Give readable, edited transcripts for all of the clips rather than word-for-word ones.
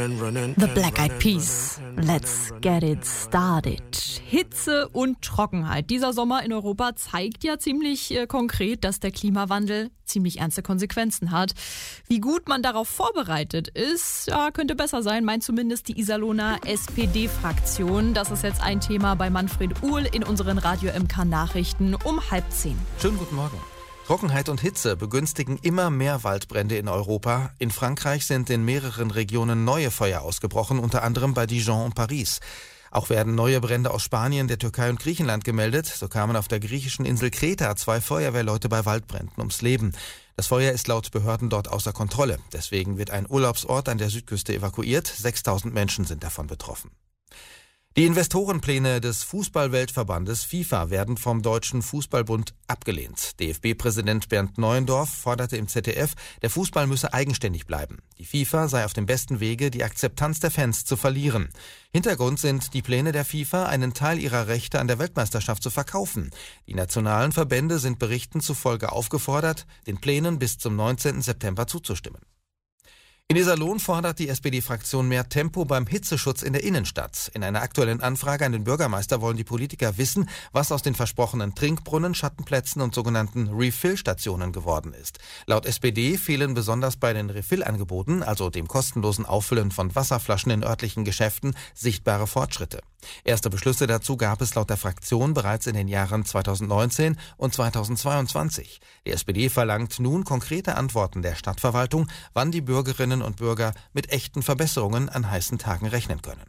The Black Eyed Peas. Let's get it started. Hitze und Trockenheit. Dieser Sommer in Europa zeigt ja ziemlich konkret, dass der Klimawandel ziemlich ernste Konsequenzen hat. Wie gut man darauf vorbereitet ist, ja, könnte besser sein, meint zumindest die Iserlohner SPD-Fraktion. Das ist jetzt ein Thema bei Manfred Uhl in unseren Radio MK Nachrichten um 9:30. Schönen guten Morgen. Trockenheit und Hitze begünstigen immer mehr Waldbrände in Europa. In Frankreich sind in mehreren Regionen neue Feuer ausgebrochen, unter anderem bei Dijon und Paris. Auch werden neue Brände aus Spanien, der Türkei und Griechenland gemeldet. So kamen auf der griechischen Insel Kreta 2 Feuerwehrleute bei Waldbränden ums Leben. Das Feuer ist laut Behörden dort außer Kontrolle. Deswegen wird ein Urlaubsort an der Südküste evakuiert. 6.000 Menschen sind davon betroffen. Die Investorenpläne des Fußballweltverbandes FIFA werden vom Deutschen Fußballbund abgelehnt. DFB-Präsident Bernd Neuendorf forderte im ZDF, der Fußball müsse eigenständig bleiben. Die FIFA sei auf dem besten Wege, die Akzeptanz der Fans zu verlieren. Hintergrund sind die Pläne der FIFA, einen Teil ihrer Rechte an der Weltmeisterschaft zu verkaufen. Die nationalen Verbände sind Berichten zufolge aufgefordert, den Plänen bis zum 19. September zuzustimmen. In Iserlohn fordert die SPD-Fraktion mehr Tempo beim Hitzeschutz in der Innenstadt. In einer aktuellen Anfrage an den Bürgermeister wollen die Politiker wissen, was aus den versprochenen Trinkbrunnen, Schattenplätzen und sogenannten Refill-Stationen geworden ist. Laut SPD fehlen besonders bei den Refill-Angeboten, also dem kostenlosen Auffüllen von Wasserflaschen in örtlichen Geschäften, sichtbare Fortschritte. Erste Beschlüsse dazu gab es laut der Fraktion bereits in den Jahren 2019 und 2022. Die SPD verlangt nun konkrete Antworten der Stadtverwaltung, wann die Bürgerinnen und Bürger mit echten Verbesserungen an heißen Tagen rechnen können.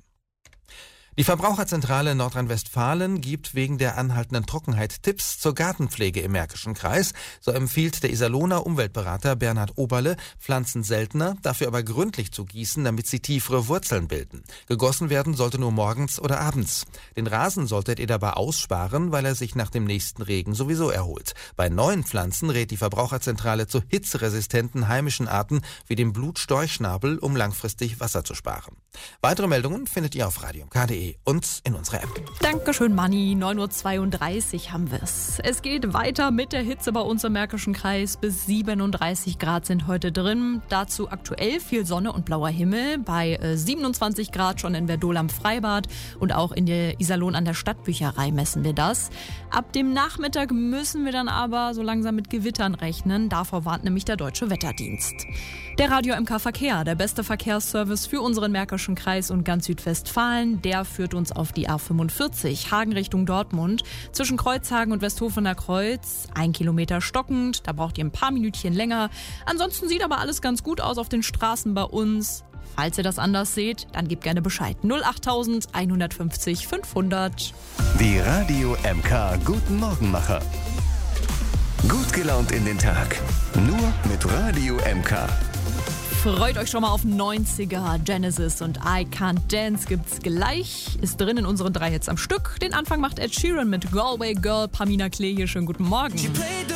Die Verbraucherzentrale Nordrhein-Westfalen gibt wegen der anhaltenden Trockenheit Tipps zur Gartenpflege im Märkischen Kreis. So empfiehlt der Iserlohner Umweltberater Bernhard Oberle, Pflanzen seltener, dafür aber gründlich zu gießen, damit sie tiefere Wurzeln bilden. Gegossen werden sollte nur morgens oder abends. Den Rasen solltet ihr dabei aussparen, weil er sich nach dem nächsten Regen sowieso erholt. Bei neuen Pflanzen rät die Verbraucherzentrale zu hitzeresistenten heimischen Arten wie dem Blutstorchschnabel, um langfristig Wasser zu sparen. Weitere Meldungen findet ihr auf radiomk.de und in unserer App. Dankeschön, Manni. 9:32 haben wir es. Es geht weiter mit der Hitze bei uns im Märkischen Kreis. Bis 37 Grad sind heute drin. Dazu aktuell viel Sonne und blauer Himmel. Bei 27 Grad schon in Verdol am Freibad und auch in der Iserlohn an der Stadtbücherei messen wir das. Ab dem Nachmittag müssen wir dann aber so langsam mit Gewittern rechnen. Davor warnt nämlich der Deutsche Wetterdienst. Der Radio MK Verkehr, der beste Verkehrsservice für unseren Märkischen Kreis und ganz Südwestfalen, der führt uns auf die A45, Hagen Richtung Dortmund. Zwischen Kreuzhagen und Westhofener Kreuz, 1 Kilometer stockend, da braucht ihr ein paar Minütchen länger. Ansonsten sieht aber alles ganz gut aus auf den Straßen bei uns. Falls ihr das anders seht, dann gebt gerne Bescheid. 08000 150 500. Die Radio MK Guten Morgenmacher. Gut gelaunt in den Tag. Nur mit Radio MK. Freut euch schon mal auf 90er. Genesis und I Can't Dance gibt's gleich. Ist drin in unseren 3 Hits am Stück. Den Anfang macht Ed Sheeran mit Galway Girl. Pamina Klee hier. Schönen guten Morgen.